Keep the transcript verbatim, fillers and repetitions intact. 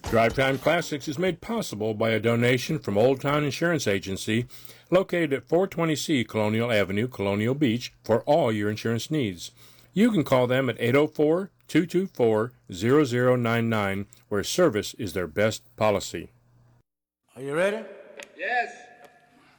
Drive Time Classics is made possible by a donation from Old Town Insurance Agency, located at four twenty C Colonial Avenue, Colonial Beach, for all your insurance needs. You can call them at eight oh four, two two four, zero zero nine nine, where service is their best policy. Are you ready? Yes.